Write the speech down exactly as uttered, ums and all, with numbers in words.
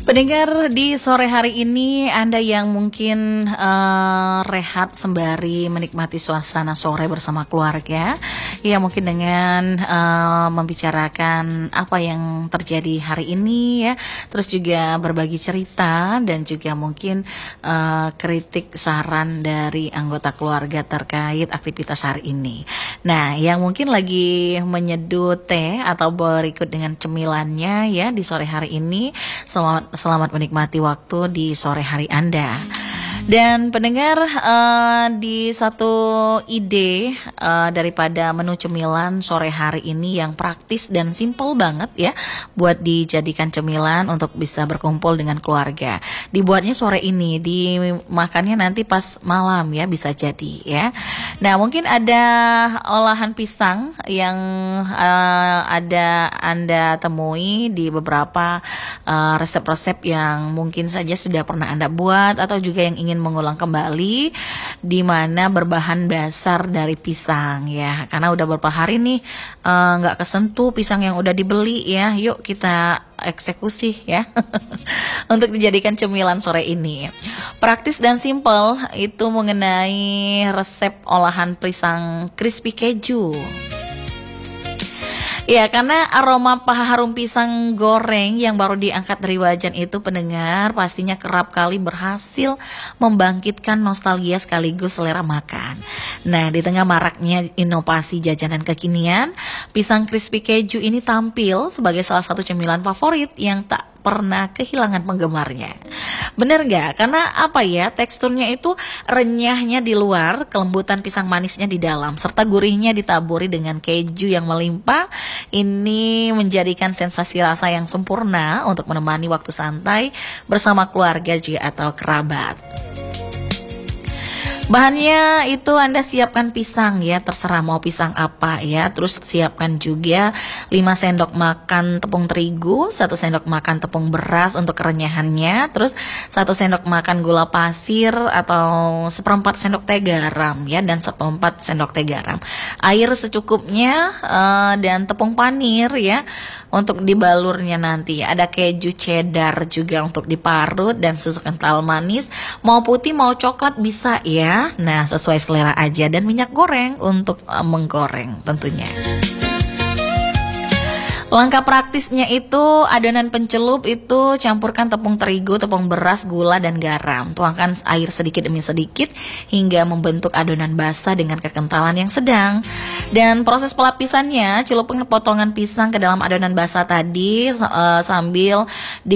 Pendengar, di sore hari ini Anda yang mungkin uh, rehat sembari menikmati suasana sore bersama keluarga, ya mungkin dengan uh, membicarakan apa yang terjadi hari ini ya, terus juga berbagi cerita dan juga mungkin uh, kritik saran dari anggota keluarga terkait aktivitas hari ini. Nah, yang mungkin lagi menyeduh teh atau berikut dengan cemilannya ya di sore hari ini, selamat Selamat menikmati waktu di sore hari Anda. Dan pendengar, uh, di satu ide uh, daripada menu cemilan sore hari ini yang praktis dan simple banget ya, buat dijadikan cemilan untuk bisa berkumpul dengan keluarga. Dibuatnya sore ini, dimakannya nanti pas malam ya, bisa jadi ya. Nah, mungkin ada olahan pisang yang uh, ada Anda temui di beberapa uh, resep-resep yang mungkin saja sudah pernah Anda buat atau juga yang ingin mengulang kembali, di mana berbahan dasar dari pisang ya, karena udah beberapa hari nih nggak uh, kesentuh pisang yang udah dibeli ya, yuk kita eksekusi ya untuk dijadikan cemilan sore ini. Praktis dan simple itu mengenai resep olahan pisang crispy keju. Ya, karena aroma paha harum pisang goreng yang baru diangkat dari wajan itu, pendengar, pastinya kerap kali berhasil membangkitkan nostalgia sekaligus selera makan. Nah, di tengah maraknya inovasi jajanan kekinian, pisang crispy keju ini tampil sebagai salah satu cemilan favorit yang tak pernah kehilangan penggemarnya. Bener nggak? Karena apa ya, teksturnya itu renyahnya di luar, kelembutan pisang manisnya di dalam, serta gurihnya ditaburi dengan keju yang melimpah. Ini menjadikan sensasi rasa yang sempurna untuk menemani waktu santai bersama keluarga juga atau kerabat. Bahannya itu Anda siapkan pisang ya, terserah mau pisang apa ya. Terus siapkan juga lima sendok makan tepung terigu, satu sendok makan tepung beras untuk kerenyahannya, terus satu sendok makan gula pasir atau seperempat sendok teh garam ya, dan seperempat sendok teh garam. Air secukupnya uh, dan tepung panir ya untuk dibalurnya nanti. Ada keju cheddar juga untuk diparut dan susu kental manis. Mau putih mau coklat bisa ya. Nah, sesuai selera aja, dan minyak goreng untuk uh, menggoreng tentunya. Langkah praktisnya itu, adonan pencelup itu campurkan tepung terigu, tepung beras, gula, dan garam. Tuangkan air sedikit demi sedikit hingga membentuk adonan basah dengan kekentalan yang sedang. Dan proses pelapisannya, celupkan potongan pisang ke dalam adonan basah tadi uh, sambil di